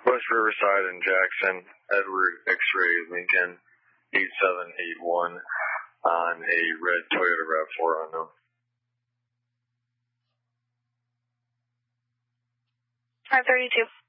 West Riverside and Jackson, Edward X-Ray Lincoln 8781 on a red Toyota RAV4 unknown. 532.